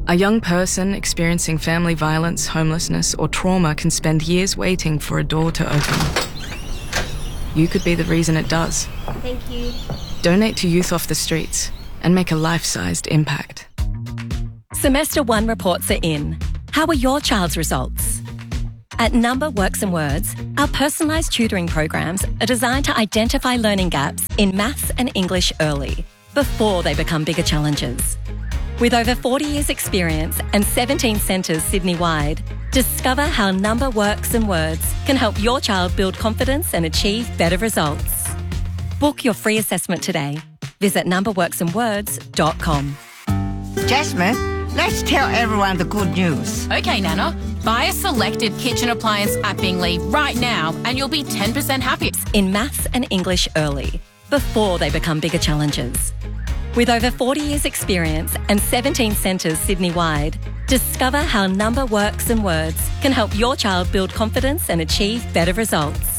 A young person experiencing family violence, homelessness, or trauma can spend years waiting for a door to open. You could be the reason it does. Thank you. Donate to Youth Off the Streets and make a life-sized impact. Semester 1 reports are in. How are your child's results? At Number Works and Words, our personalised tutoring programs are designed to identify learning gaps in maths and English early, before they become bigger challenges. With over 40 years experience and 17 centres Sydney-wide, discover how Number Works and Words can help your child build confidence and achieve better results. Book your free assessment today. Visit numberworksandwords.com. Jasmine, let's tell everyone the good news. Okay, Nana. Buy a selected kitchen appliance at Bingley right now and you'll be 10% happier. In maths and English early, before they become bigger challenges. With over 40 years experience and 17 centres Sydney-wide, discover how Number Works and Words can help your child build confidence and achieve better results.